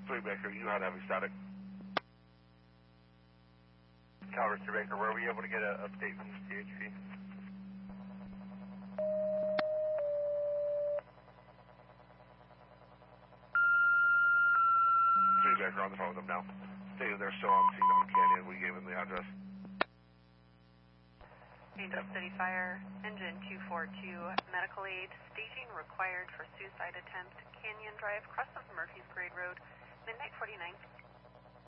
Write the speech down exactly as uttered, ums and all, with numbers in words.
Three Baker, you had heavy static. Calvert, Three Baker, were we able to get an update from the C H P? Three Baker, on the phone with them now. Stated they're still on scene on Canyon. We gave them the address. Angel City Fire, engine two four two, medical aid, staging required for suicide attempt, Canyon Drive, cross of Murphy's Grade Road, midnight forty-nine.